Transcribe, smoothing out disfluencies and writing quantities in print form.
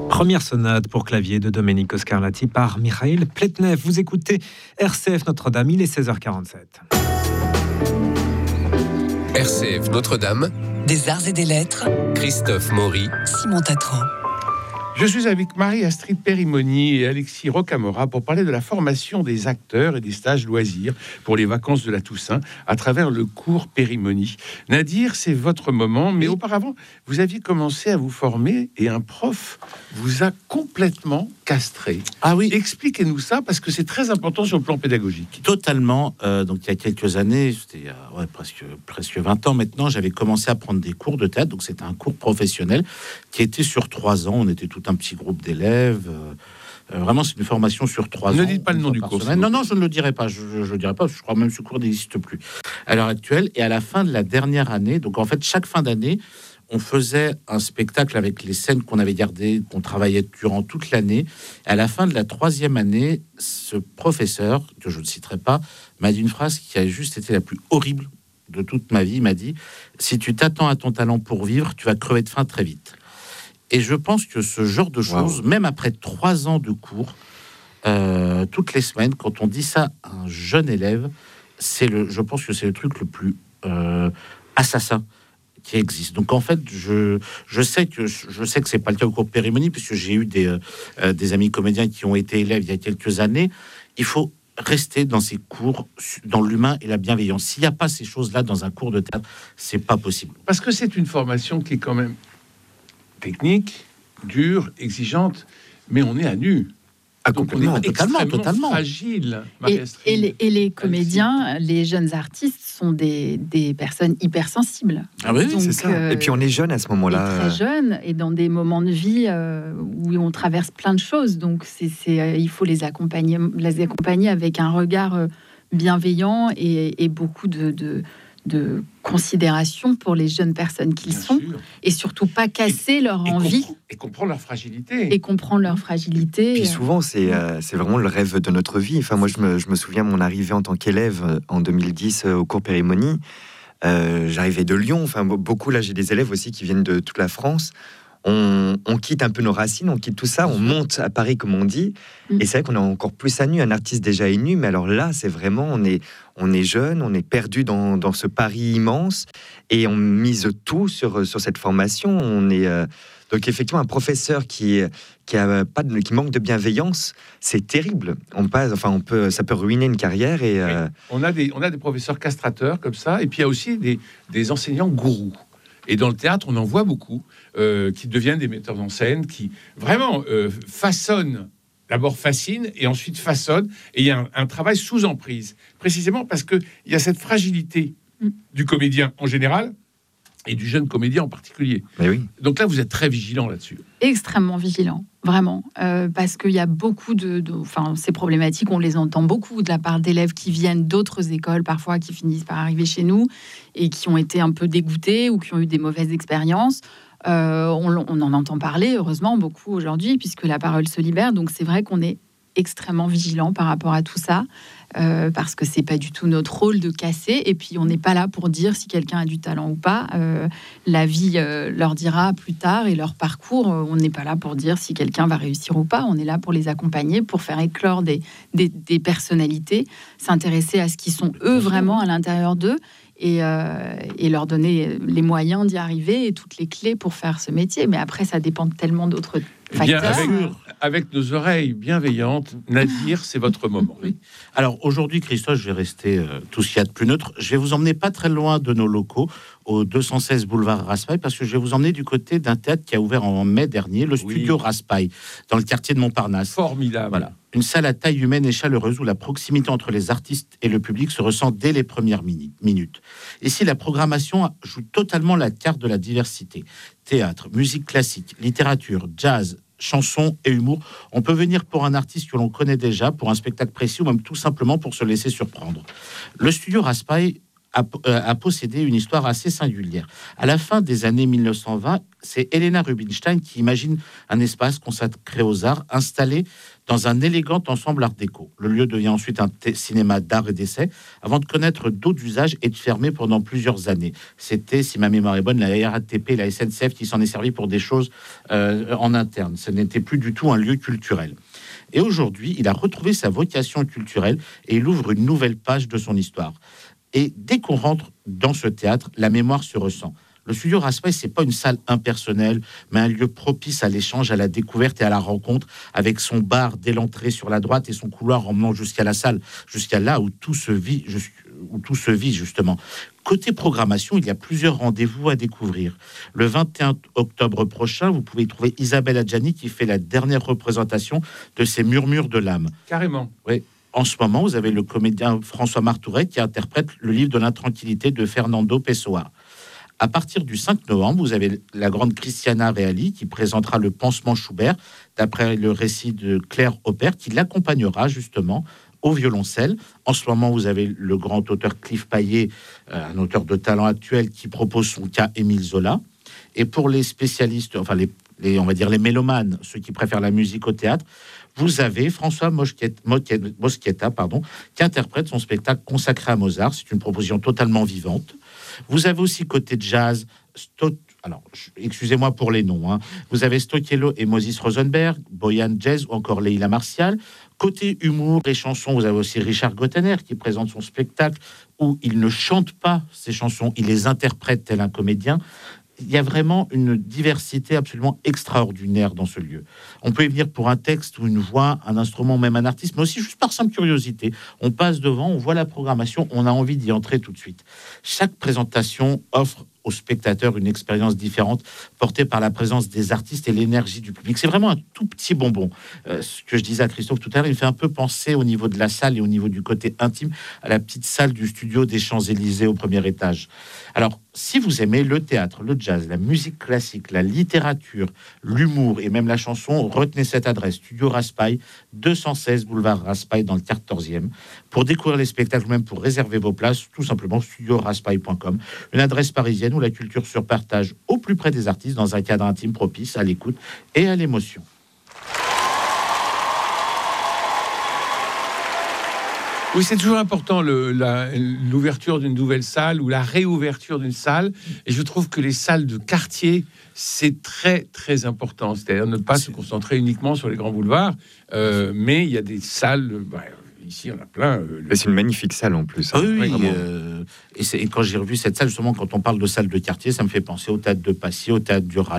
Première sonate pour clavier de Domenico Scarlatti par Mikhail Pletnev. Vous écoutez RCF Notre-Dame, il est 16h47. RCF Notre-Dame, des arts et des lettres, Christophe Maury, Simon Tatran. Je suis avec Marie-Astrid Perimoni et Alexis Rocamora pour parler de la formation des acteurs et des stages loisirs pour les vacances de la Toussaint à travers le cours Perimoni. Nadir, c'est votre moment, mais auparavant, vous aviez commencé à vous former et un prof vous a complètement castré. Ah oui. Expliquez-nous ça, parce que c'est très important sur le plan pédagogique. Totalement. Donc, il y a quelques années, c'était il y a presque 20 ans maintenant, j'avais commencé à prendre des cours de théâtre. Donc, c'était un cours professionnel qui était sur 3 ans. On était tout un petit groupe d'élèves. Vraiment, c'est une formation sur 3 ans. Ne dites pas le nom du cours. Non, je ne le dirai pas. Je ne dirai pas. Je crois même que ce cours n'existe plus à l'heure actuelle. Et à la fin de la dernière année, donc en fait, chaque fin d'année, on faisait un spectacle avec les scènes qu'on avait gardées, qu'on travaillait durant toute l'année. À la fin de la 3e année, ce professeur, que je ne citerai pas, m'a dit une phrase qui a juste été la plus horrible de toute ma vie. Il m'a dit « Si tu t'attends à ton talent pour vivre, tu vas crever de faim très vite. » Et je pense que ce genre de choses, même après 3 ans de cours, toutes les semaines, quand on dit ça à un jeune élève, je pense que c'est le truc le plus assassin qui existe. Donc en fait, je sais que c'est pas le cas au cours Perimoni, puisque j'ai eu des amis comédiens qui ont été élèves il y a quelques années. Il faut rester dans ces cours, dans l'humain et la bienveillance. S'il n'y a pas ces choses-là dans un cours de théâtre, c'est pas possible. Parce que c'est une formation qui est quand même technique, dure, exigeante, mais on est à nu. Donc on est totalement fragile. Et les comédiens, les jeunes artistes sont des personnes hypersensibles. Ah oui, donc, c'est ça. Et puis on est jeune à ce moment-là. Très jeune, et dans des moments de vie où on traverse plein de choses. Donc il faut les accompagner avec un regard bienveillant et beaucoup de considération pour les jeunes personnes qu'ils sont, et surtout pas casser leur envie. Et comprendre leur fragilité. Puis souvent, c'est vraiment le rêve de notre vie. Enfin, moi, je me souviens mon arrivée en tant qu'élève en 2010 au cours Perimoni. J'arrivais de Lyon. Enfin, beaucoup, là, j'ai des élèves aussi qui viennent de toute la France. On quitte un peu nos racines, on quitte tout ça, on monte à Paris, comme on dit. Et c'est vrai qu'on est encore plus à nu. Un artiste déjà est nu, mais alors là, c'est vraiment, on est jeune, on est perdu dans ce Paris immense, et on mise tout sur cette formation. Donc effectivement, un professeur qui manque de bienveillance, c'est terrible. Ça peut ruiner une carrière. Et on a des professeurs castrateurs comme ça, et puis il y a aussi des enseignants gourous. Et dans le théâtre, on en voit beaucoup qui deviennent des metteurs en scène, qui vraiment façonnent, d'abord fascinent, et ensuite façonnent. Et il y a un travail sous emprise, précisément parce qu'il y a cette fragilité du comédien en général, et du jeune comédien en particulier. Mais oui. Donc là, vous êtes très vigilant là-dessus. Extrêmement vigilant, vraiment. Parce qu'il y a beaucoup ces problématiques, on les entend beaucoup de la part d'élèves qui viennent d'autres écoles, parfois, qui finissent par arriver chez nous, et qui ont été un peu dégoûtés ou qui ont eu des mauvaises expériences. On en entend parler, heureusement, beaucoup aujourd'hui, puisque la parole se libère. Donc c'est vrai qu'on est extrêmement vigilant par rapport à tout ça, parce que c'est pas du tout notre rôle de casser, et puis on n'est pas là pour dire si quelqu'un a du talent ou pas. La vie leur dira plus tard, et leur parcours, on n'est pas là pour dire si quelqu'un va réussir ou pas. On est là pour les accompagner, pour faire éclore des personnalités, s'intéresser à ce qui sont eux vraiment à l'intérieur d'eux, et leur donner les moyens d'y arriver et toutes les clés pour faire ce métier. Mais après, ça dépend tellement d'autres facteurs. Avec nos oreilles bienveillantes, Nadir, c'est votre moment. Oui. Alors aujourd'hui, Christophe, je vais rester tout ce qu'il y a de plus neutre. Je vais vous emmener pas très loin de nos locaux, au 216 boulevard Raspail, parce que je vais vous emmener du côté d'un théâtre qui a ouvert en mai dernier, le studio Raspail, dans le quartier de Montparnasse. Formidable. Voilà. Une salle à taille humaine et chaleureuse où la proximité entre les artistes et le public se ressent dès les premières minutes. Ici, la programmation joue totalement la carte de la diversité. Théâtre, musique classique, littérature, jazz, chansons et humour. On peut venir pour un artiste que l'on connaît déjà, pour un spectacle précis, ou même tout simplement pour se laisser surprendre. Le studio Raspail a possédé une histoire assez singulière. À la fin des années 1920, c'est Helena Rubinstein qui imagine un espace consacré aux arts, installé dans un élégant ensemble art déco. Le lieu devient ensuite un cinéma d'art et d'essai, avant de connaître d'autres usages et de fermer pendant plusieurs années. C'était, si ma mémoire est bonne, la RATP, la SNCF qui s'en est servi pour des choses en interne. Ce n'était plus du tout un lieu culturel. Et aujourd'hui, il a retrouvé sa vocation culturelle et il ouvre une nouvelle page de son histoire. Et dès qu'on rentre dans ce théâtre, la mémoire se ressent. Le studio Raspail, c'est pas une salle impersonnelle, mais un lieu propice à l'échange, à la découverte et à la rencontre, avec son bar dès l'entrée sur la droite et son couloir emmenant jusqu'à la salle, jusqu'à là où tout se vit, justement. Côté programmation, il y a plusieurs rendez-vous à découvrir. Le 21 octobre prochain, vous pouvez trouver Isabelle Adjani qui fait la dernière représentation de ces Murmures de l'âme. Carrément. Oui. En ce moment, vous avez le comédien François Martouret qui interprète le livre de l'intranquillité de Fernando Pessoa. À partir du 5 novembre, vous avez la grande Christiana Reali qui présentera le Pansement Schubert, d'après le récit de Claire Aubert, qui l'accompagnera justement au violoncelle. En ce moment, vous avez le grand auteur Cliff Paillet, un auteur de talent actuel, qui propose son cas Émile Zola. Et pour les spécialistes, enfin on va dire les mélomanes, ceux qui préfèrent la musique au théâtre, vous avez François Moschetta, qui interprète son spectacle consacré à Mozart. C'est une proposition totalement vivante. Vous avez aussi côté jazz, excusez-moi pour les noms, vous avez Stocchiello et Moses Rosenberg, Boyan Jazz ou encore Leila Martial. Côté humour et chansons, vous avez aussi Richard Gottener qui présente son spectacle où il ne chante pas ses chansons, il les interprète tel un comédien. Il y a vraiment une diversité absolument extraordinaire dans ce lieu. On peut y venir pour un texte ou une voix, un instrument, même un artiste, mais aussi juste par simple curiosité. On passe devant, on voit la programmation, on a envie d'y entrer tout de suite. Chaque présentation offre aux spectateurs une expérience différente, portée par la présence des artistes et l'énergie du public. C'est vraiment un tout petit bonbon. Ce que je disais à Christophe tout à l'heure, il me fait un peu penser au niveau de la salle et au niveau du côté intime à la petite salle du studio des Champs-Élysées au premier étage. Alors, si vous aimez le théâtre, le jazz, la musique classique, la littérature, l'humour et même la chanson, retenez cette adresse, Studio Raspail, 216 boulevard Raspail dans le 14e. Pour découvrir les spectacles, même pour réserver vos places, tout simplement studioraspail.com, une adresse parisienne où la culture se partage au plus près des artistes dans un cadre intime propice à l'écoute et à l'émotion. Oui, c'est toujours important l'ouverture d'une nouvelle salle ou la réouverture d'une salle. Et je trouve que les salles de quartier, c'est très, très important. C'est-à-dire ne pas se concentrer uniquement sur les grands boulevards, mais il y a des salles... ici, on a plein. C'est une magnifique salle en plus. Oui, et quand j'ai revu cette salle, justement, quand on parle de salle de quartier, ça me fait penser au théâtre de Passy, au théâtre du Ral.